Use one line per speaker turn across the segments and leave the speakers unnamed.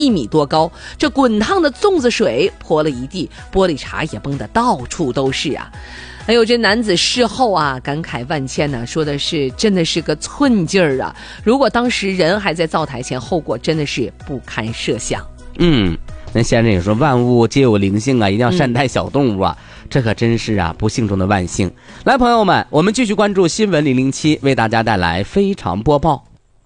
米多高，这滚烫的粽子水泼了一地，玻璃碴也崩得到处都是啊。还有这男子事后啊感慨万千呢，说的是真的是个寸劲儿啊，如果当时人还在灶台前，后果真的是不堪设想。
那先生也说万物皆有灵性啊，一定要善待小动物啊，这可真是啊不幸中的万幸。来朋友们，我们继续关注新闻007，为大家带来非常播报。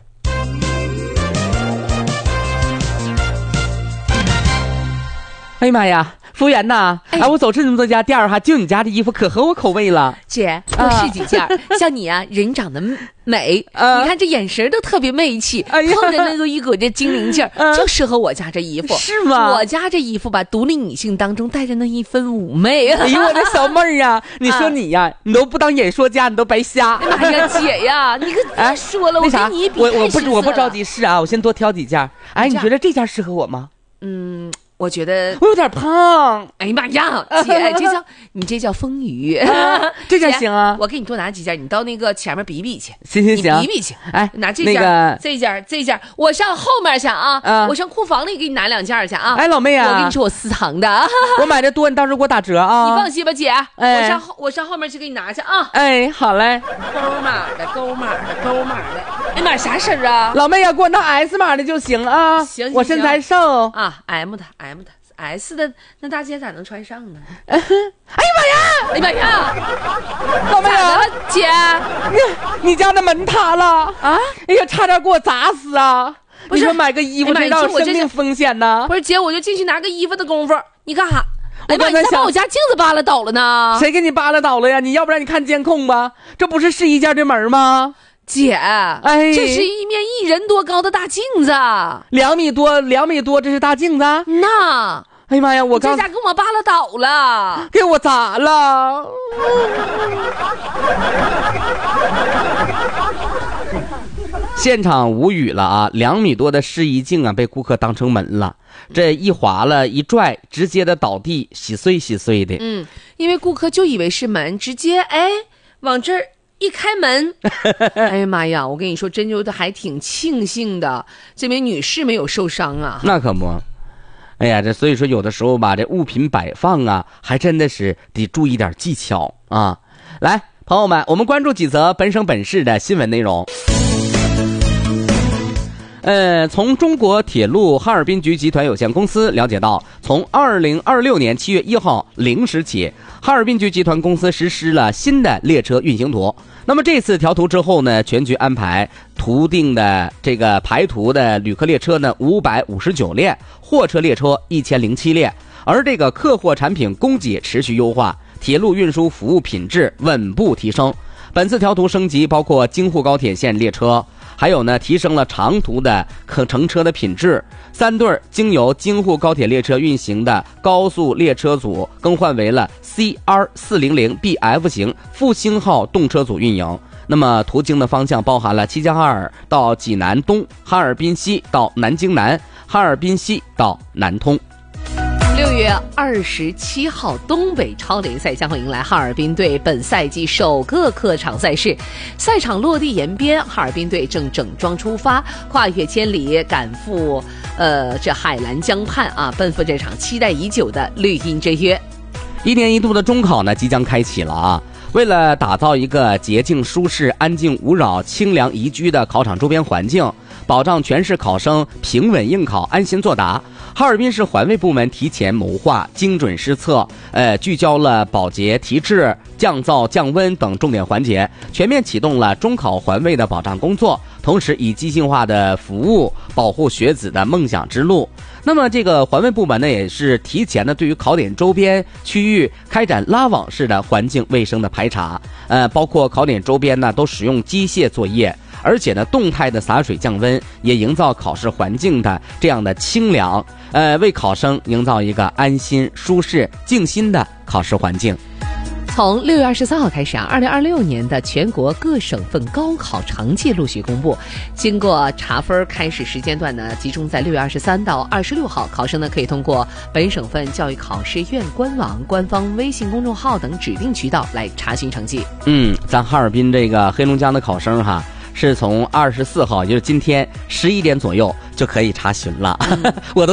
哎呀妈呀，服务员呐！我走这么多家店儿哈，就你家的衣服可合我口味了。
姐，多试几件。像你啊，人长得美，你看这眼神都特别媚气，碰着那个一股这精灵劲儿，就适合我家这衣服。
是吗？
我家这衣服吧，独立女性当中带着那一分妩媚。
哎呦，我的小妹儿啊，你说你呀，你都不当演说家，你都白瞎。
哎妈呀，姐呀，你可别说了，我跟你比
我不着急试啊，我先多挑几件。哎，你觉得这件适合我吗？
我觉得
我有点胖。
哎呀妈呀，姐，你这叫丰腴。
这件行啊，
我给你多拿几件，你到那个前面比比去。
行，
你比比去。哎，拿这件、这件，我上后面去啊。我上库房里给你拿2件去啊。
哎，老妹啊，
我跟你说，我私藏的。
我买的多，你到时候给我打折啊。
你放心吧，姐。我上后面去给你拿去啊。
哎，好嘞。
勾码的。哎妈，啥身啊？
老妹呀，给我弄 S 码的就行啊。
行，
我身材瘦
啊 ，M 的 S 的，那大姐咋能穿上呢？
哎呀妈呀！老妹啊，
姐，
你家的门塌了啊！哎呀，差点给我砸死啊！你说买个衣服这让生命风险呢？
不是姐，我就进去拿个衣服的功夫，你干啥？哎妈，你咋把我家镜子扒拉倒了呢？
谁给你扒拉倒了呀？你要不然你看监控吧，这不是试衣间的门吗？
姐，这是一面1人多高的大镜子，2米多，这是大镜子。
那，哎呀妈呀，我
这家给我扒拉倒了，
给我砸了。现场无语了啊！2米多的试衣镜啊，被顾客当成门了，这一划了一拽，直接的倒地，稀碎的。
因为顾客就以为是门，直接往这儿一开门。哎呀妈呀，我跟你说，真就还挺庆幸的，这名女士没有受伤啊。
那可不。哎呀，这所以说有的时候吧，这物品摆放啊，还真的是得注意点技巧啊。来，朋友们，我们关注几则本省本市的新闻内容。从中国铁路哈尔滨局集团有限公司了解到，从2026年7月1号0时起，哈尔滨局集团公司实施了新的列车运行图。那么这次调图之后呢，全局安排图定的这个排图的旅客列车呢559列，货车列车1007列，而这个客货产品供给持续优化，铁路运输服务品质稳步提升。本次调图升级包括京沪高铁线列车，还有呢，提升了长途的可乘车的品质。3对经由京沪高铁列车运行的高速列车组更换为了 CR400BF 型复兴号动车组运营。那么途经的方向包含了齐齐哈尔到济南东、哈尔滨西到南京南、哈尔滨西到南通。
6月27号，东北超联赛将会迎来哈尔滨队本赛季首个客场赛事。赛场落地延边，哈尔滨队正整装出发，跨越千里赶赴这海蓝江畔啊，奔赴这场期待已久的绿茵之约。
1年1度的中考呢即将开启了啊！为了打造一个洁净、舒适、安静、无扰、清凉宜居的考场周边环境，保障全市考生平稳应考、安心作答，哈尔滨市环卫部门提前谋划、精准施策，聚焦了保洁、提质、降噪、降温等重点环节，全面启动了中考环卫的保障工作，同时以机性化的服务保护学子的梦想之路。那么这个环卫部门呢，也是提前的对于考点周边区域开展拉网式的环境卫生的排查，包括考点周边呢都使用机械作业，而且呢动态的洒水降温，也营造考试环境的这样的清凉，为考生营造一个安心、舒适、静心的考试环境。
从6月23号开始，2026年的全国各省份高考成绩陆续公布。经过查分，开始时间段呢集中在6月23到26号，考生呢可以通过本省份教育考试院官网、官方微信公众号等指定渠道来查询成绩。
咱哈尔滨这个黑龙江的考生哈， 是从24号，也就是今天11点左右就可以查询了。我都